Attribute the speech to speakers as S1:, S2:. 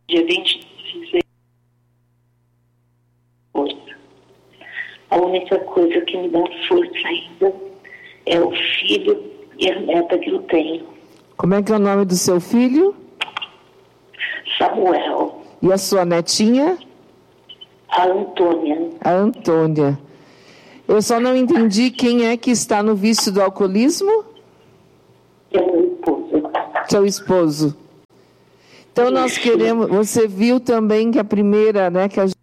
S1: dia 22, força. A única coisa que me dá força ainda é o filho e a neta que eu tenho.
S2: Como é que é o nome do seu filho?
S1: Samuel.
S2: E a sua netinha?
S1: A Antônia.
S2: A Antônia. Eu só não entendi quem é que está no vício do alcoolismo?
S1: É meu esposo.
S2: Seu esposo. Então nós queremos... Você viu também que a primeira, né, que a